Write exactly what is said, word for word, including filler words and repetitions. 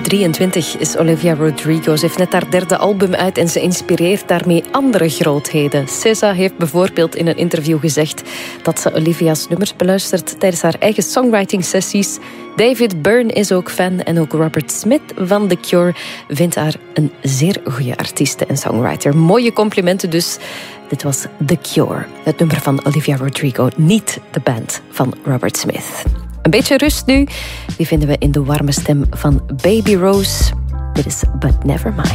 drieëntwintig is Olivia Rodrigo. Ze heeft net haar derde album uit en ze inspireert daarmee andere grootheden. S Z A heeft bijvoorbeeld in een interview gezegd dat ze Olivia's nummers beluistert tijdens haar eigen songwriting-sessies. David Byrne is ook fan en ook Robert Smith van The Cure vindt haar een zeer goede artieste en songwriter. Mooie complimenten dus. Dit was The Cure, het nummer van Olivia Rodrigo, niet de band van Robert Smith. Een beetje rust nu, die vinden we in de warme stem van Baby Rose. Dit is But Never Mind.